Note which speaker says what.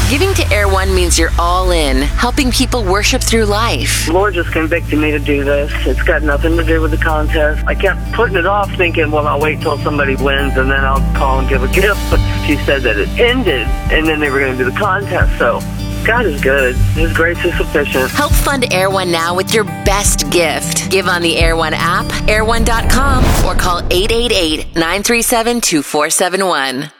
Speaker 1: Giving to Air One means you're all in, helping people worship through life.
Speaker 2: The Lord just convicted me to do this. It's got nothing to do with the contest. I kept putting it off thinking, well, I'll wait till somebody wins and then I'll call and give a gift. But she said that it ended and then they were going to do the contest. So God is good. His grace is sufficient.
Speaker 1: Help fund Air One now with your best gift. Give on the Air One app, airone.com, or call 888-937-2471.